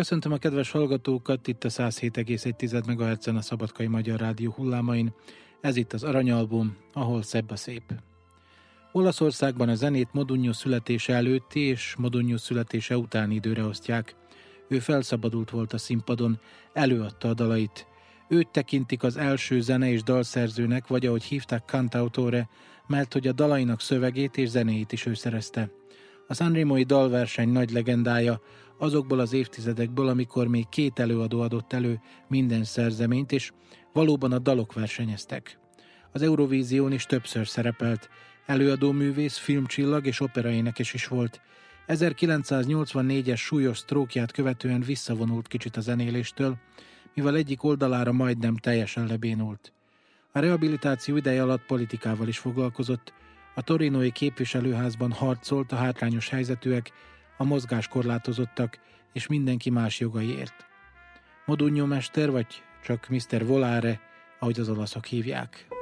Köszöntöm a kedves hallgatókat, itt a 107,1 MHz-en a Szabadkai Magyar Rádió hullámain. Ez itt az Aranyalbum, ahol szebb a szép. Olaszországban a zenét Modugno születése előtti és Modugno születése utáni időre osztják. Ő felszabadult volt a színpadon, előadta a dalait. Őt tekintik az első zene- és dalszerzőnek, vagy ahogy hívták, cantautore, mert hogy a dalainak szövegét és zenéjét is ő szerezte. A Sanremói dalverseny nagy legendája azokból az évtizedekből, amikor még 2 előadó adott elő minden szerzeményt, és valóban a dalok versenyeztek. Az Eurovízión is többször szerepelt, előadó művész, filmcsillag és operaénekes is volt. 1984-es súlyos sztrókját követően visszavonult kicsit a zenéléstől, mivel egyik oldalára majdnem teljesen lebénult. A rehabilitáció ideje alatt politikával is foglalkozott, a torinói képviselőházban harcolt a hátrányos helyzetűek, a mozgáskorlátozottak és mindenki más jogaiért. Modugno mester, vagy csak Mr. Volare, ahogy az olaszok hívják.